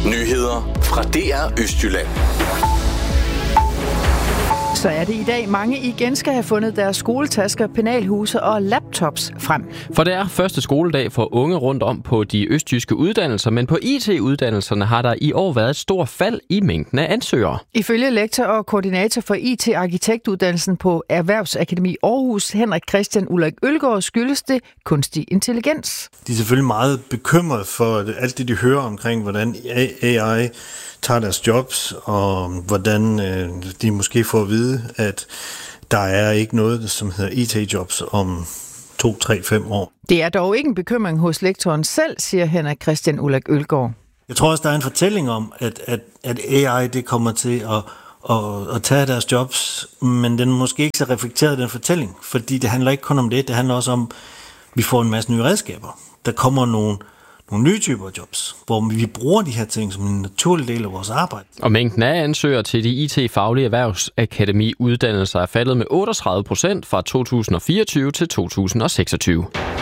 Nyheder fra DR Østjylland. Så er det i dag, mange igen skal have fundet deres skoletasker, penalhuse og laptops frem. For det er første skoledag for unge rundt om på de østjyske uddannelser, men på IT-uddannelserne har der i år været et stort fald i mængden af ansøgere. Ifølge lektor og koordinator for IT-arkitektuddannelsen på Erhvervsakademi Aarhus, Henrik Christian Ulrik Ølgaard, skyldes det kunstig intelligens. De er selvfølgelig meget bekymrede for alt det, de hører omkring, hvordan AI tager deres jobs, og hvordan de måske får at vide, at der er ikke noget, som hedder IT-jobs om 2, 3, 5 år. Det er dog ikke en bekymring hos lektoren selv, siger Henrik Christian Ulrik Ølgaard. Jeg tror også, der er en fortælling om, at AI det kommer til at tage deres jobs, men den er måske ikke så reflekteret, den fortælling, fordi det handler ikke kun om det, det handler også om, at vi får en masse nye redskaber. Der kommer nogle nye typer jobs, hvor vi bruger de her ting som en naturlig del af vores arbejde. Og mængden af ansøgere til de IT-faglige erhvervsakademi-uddannelser er faldet med 38% fra 2024 til 2026.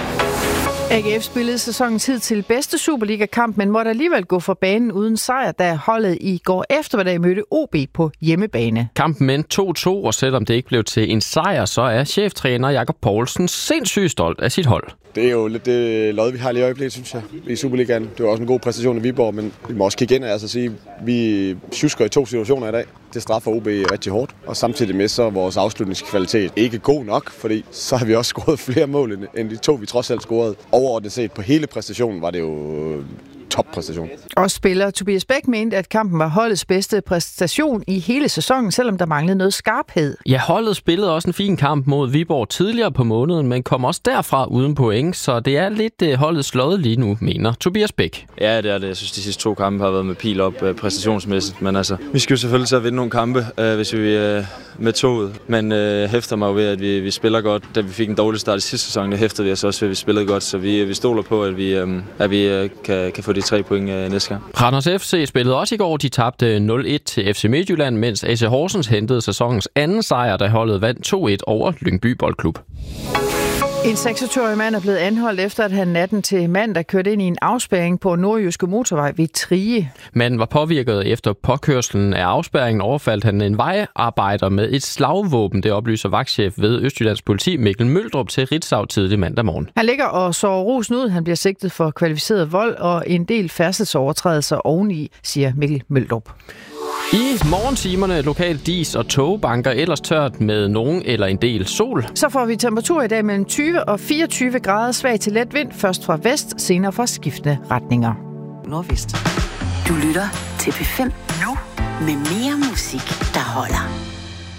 AGF spillede sæsonens hidtil bedste Superliga-kamp, men måtte alligevel gå fra banen uden sejr, da holdet i går eftermiddag mødte OB på hjemmebane. Kampen endte 2-2, og selvom det ikke blev til en sejr, så er cheftræner Jakob Poulsen sindssygt stolt af sit hold. Det er jo lidt det lod, vi har lige i øjeblikket, synes jeg, i Superligaen. Det var også en god præstation i Viborg, men vi må også kigge ind og sige, vi sjusker i 2 situationer i dag. Det straffer OB rigtig hårdt, og samtidig med så er vores afslutningskvalitet ikke god nok, fordi så har vi også scoret flere mål end de 2, vi trods alt scorede. Overordnet set på hele præstationen var det jo toppræstation. Og spiller Tobias Bæk mente, at kampen var holdets bedste præstation i hele sæsonen, selvom der manglede noget skarphed. Ja, holdet spillede også en fin kamp mod Viborg tidligere på måneden, men kom også derfra uden point, så det er lidt holdet slået lige nu, mener Tobias Bæk. Ja, det er det. Jeg synes, de sidste 2 kampe har været med pil op præstationsmæssigt, men altså, vi skal jo selvfølgelig så vinde nogle kampe, hvis vi med toget. Men hæfter mig jo ved, at vi spiller godt. Da vi fik en dårlig start i sidste sæson, det hæftede vi os også ved, at vi spillede godt, så vi stoler på, at vi kan få de 3 point næste gang. Randers FC spillede også i går. De tabte 0-1 til FC Midtjylland, mens AC Horsens hentede sæsonens anden sejr, da holdet vandt 2-1 over Lyngby Boldklub. En 26-årig mand er blevet anholdt efter, at han natten til mandag kørte ind i en afspærring på Nordjyske Motorvej ved Trige. Manden var påvirket efter påkørslen af afspærringen. Overfaldt han en vejarbejder med et slagvåben. Det oplyser vagtchef ved Østjyllands politi Mikkel Møldrup til Ritzau tidlig mandag morgen. Han ligger og sover rusen ud. Han bliver sigtet for kvalificeret vold og en del færdselsovertrædelser oveni, siger Mikkel Møldrup. I morgentimerne lokalt dis og togbanker, ellers tørt med nogen eller en del sol. Så får vi temperatur i dag mellem 20 og 24 grader, svag til let vind, først fra vest, senere fra skiftende retninger. Nordvest. Du lytter til P5 nu med mere musik, der holder.